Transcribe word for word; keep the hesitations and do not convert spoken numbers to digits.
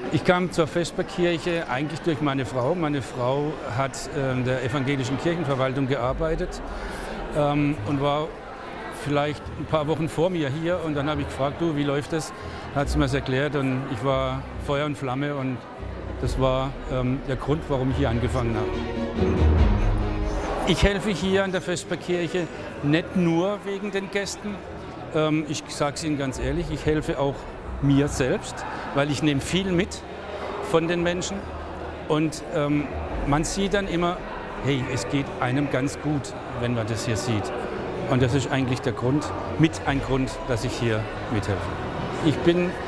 Ich kam zur Vesperkirche eigentlich durch meine Frau. Meine Frau hat äh, in der evangelischen Kirchenverwaltung gearbeitet ähm, und war vielleicht ein paar Wochen vor mir hier. Und dann habe ich gefragt, du, wie läuft das? Hat sie mir das erklärt und ich war Feuer und Flamme und das war ähm, der Grund, warum ich hier angefangen habe. Ich helfe hier an der Vesperkirche nicht nur wegen den Gästen. Ähm, ich sage es Ihnen ganz ehrlich, ich helfe auch mir selbst, weil ich nehme viel mit von den Menschen und ähm, man sieht dann immer, hey, es geht einem ganz gut, wenn man das hier sieht. Und das ist eigentlich der Grund, mit ein Grund, dass ich hier mithelfe. Ich bin